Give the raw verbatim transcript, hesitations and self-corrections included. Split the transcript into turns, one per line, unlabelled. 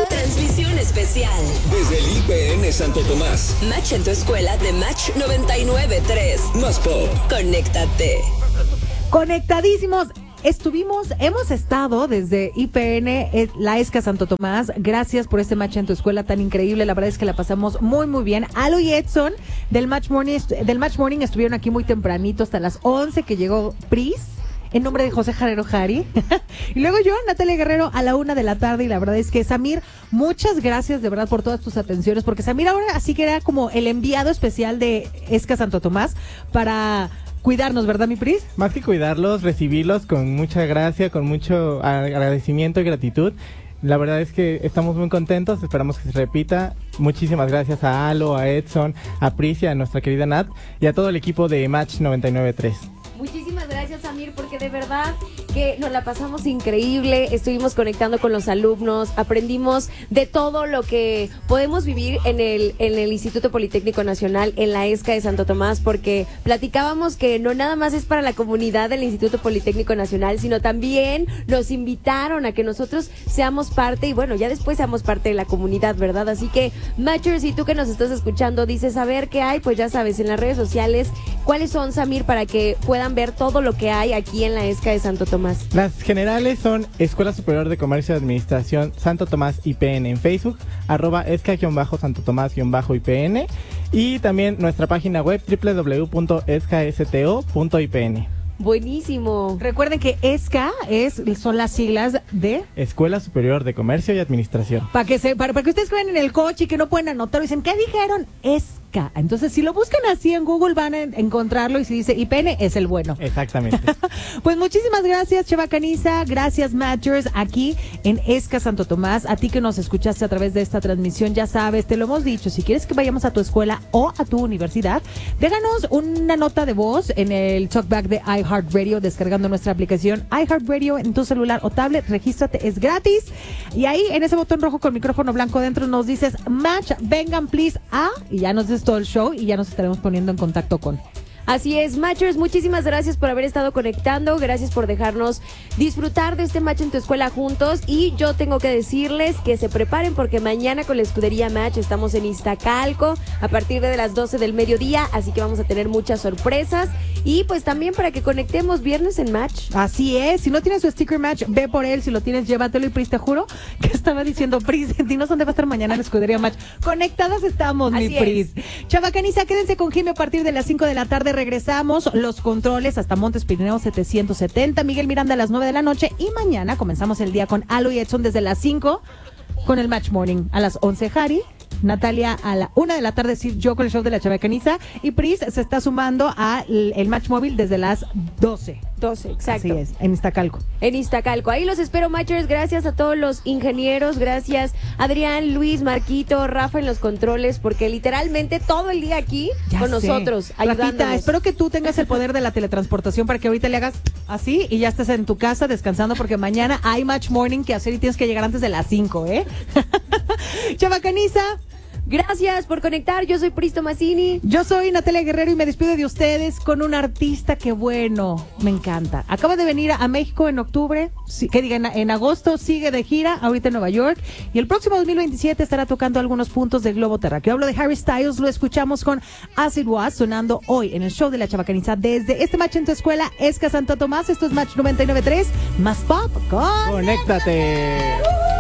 Transmisión especial
desde el I P N Santo Tomás.
Match en tu escuela de Match noventa y nueve punto tres.
Más pop.
Conéctate.
Conectadísimos. Estuvimos, hemos estado desde I P N, la ESCA Santo Tomás. Gracias por este match en tu escuela tan increíble. La verdad es que la pasamos muy, muy bien. Alo y Edson del Match Morning, del Match Morning estuvieron aquí muy tempranito, hasta las once que llegó Pris, en nombre de José Jarero Jari. Y luego yo, Natalia Guerrero, a la una de la tarde. Y la verdad es que, Samir, muchas gracias de verdad por todas tus atenciones, porque Samir ahora así que era como el enviado especial de ESCA Santo Tomás para cuidarnos, ¿verdad, mi Pris?
Más que cuidarlos, recibirlos con mucha gracia, con mucho agradecimiento y gratitud. La verdad es que estamos muy contentos, esperamos que se repita. Muchísimas gracias a Alo, a Edson, a Pris y a nuestra querida Nat y a todo el equipo de Match noventa y nueve punto tres.
Muchísimas gracias, Samir, porque de verdad que nos la pasamos increíble, estuvimos conectando con los alumnos, aprendimos de todo lo que podemos vivir en el, en el Instituto Politécnico Nacional, en la ESCA de Santo Tomás, porque platicábamos que no nada más es para la comunidad del Instituto Politécnico Nacional, sino también nos invitaron a que nosotros seamos parte, y bueno, ya después seamos parte de la comunidad, ¿verdad? Así que, Matchers, y tú que nos estás escuchando, dices, a ver qué hay, pues ya sabes, en las redes sociales, ¿cuáles son, Samir, para que puedan ver todo lo que hay aquí en la ESCA de Santo Tomás?
Las generales son Escuela Superior de Comercio y Administración Santo Tomás I P N en Facebook, arroba esca-santo tomás-I P N, y también nuestra página web doble u doble u doble u punto escasto punto I P N.
Buenísimo.
Recuerden que ESCA es, son las siglas de
Escuela Superior de Comercio y Administración.
Para que se, para, para que ustedes creen en el coche y que no pueden anotar y dicen, ¿qué dijeron? ESCA. Entonces, si lo buscan así en Google van a encontrarlo, y si dice I P N es el bueno.
Exactamente.
Pues muchísimas gracias, Cheva Caniza, gracias, Matchers, aquí en ESCA Santo Tomás. A ti que nos escuchaste a través de esta transmisión, ya sabes, te lo hemos dicho, si quieres que vayamos a tu escuela o a tu universidad, déjanos una nota de voz en el talkback de iHeartRadio, descargando nuestra aplicación iHeartRadio en tu celular o tablet. Regístrate, es gratis, y ahí en ese botón rojo con micrófono blanco dentro nos dices Match, vengan please a, y ya nos des todo el show y ya nos estaremos poniendo en contacto con.
Así es, Matchers, muchísimas gracias por haber estado conectando, gracias por dejarnos disfrutar de este Match en tu escuela juntos, y yo tengo que decirles que se preparen porque mañana con la escudería Match estamos en Iztacalco a partir de las doce del mediodía, así que vamos a tener muchas sorpresas, y pues también para que conectemos viernes en Match.
Así es, si no tienes su sticker Match, ve por él, si lo tienes, llévatelo. Y Pris, te juro que estaba diciendo, Pris, dinos dónde va a estar mañana la escudería Match. Conectadas estamos,
Así
mi Pris. Chava Caniza, quédense con Jimmy a partir de las cinco de la tarde. Regresamos los controles hasta Montes Pirineos setecientos setenta, Miguel Miranda a las nueve de la noche, y mañana comenzamos el día con Alo y Edson desde las cinco con el Match Morning. A las once, Jari, Natalia a la una de la tarde, sí, yo con el show de la Chava Caniza, y Pris se está sumando al el Match Móvil desde las doce.
doce, exacto.
Así es, en Iztacalco.
En Iztacalco. Ahí los espero, Matchers. Gracias a todos los ingenieros. Gracias, Adrián, Luis, Marquito, Rafa en los controles, porque literalmente todo el día aquí
Ya
con
sé.
nosotros, ayudándonos.
Rafita, espero que tú tengas el poder de la teletransportación para que ahorita le hagas así y ya estés en tu casa descansando, porque mañana hay Match Morning que hacer y tienes que llegar antes de las cinco, ¿eh? Chava Caniza.
Gracias por conectar. Yo soy Pris Tomasini.
Yo soy Natalia Guerrero y me despido de ustedes con un artista que, bueno, me encanta. Acaba de venir a México en octubre, sí, que digan, en agosto sigue de gira, ahorita en Nueva York, y el próximo dos mil veintisiete estará tocando algunos puntos del globo terráqueo. Hablo de Harry Styles, lo escuchamos con As It Was, sonando hoy en el show de la Chava Caniza desde este Match en tu escuela, ESCA Santo Tomás. Esto es Match noventa y nueve punto tres, más pop con...
¡Conéctate!